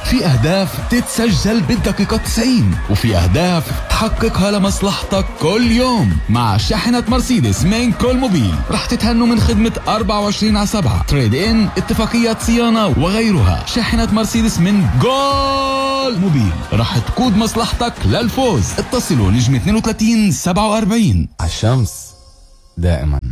في أهداف تتسجل بالدقيقة 90 وفي أهداف تحققها لمصلحتك كل يوم. مع شاحنة مرسيدس من كل موبيل رح تتهنوا من خدمة 24/7 تريد ان، اتفاقيات صيانة وغيرها. شاحنة مرسيدس من جول موبيل رح تقود مصلحتك للفوز. اتصلوا نجم 32 47. عالشمس دائما.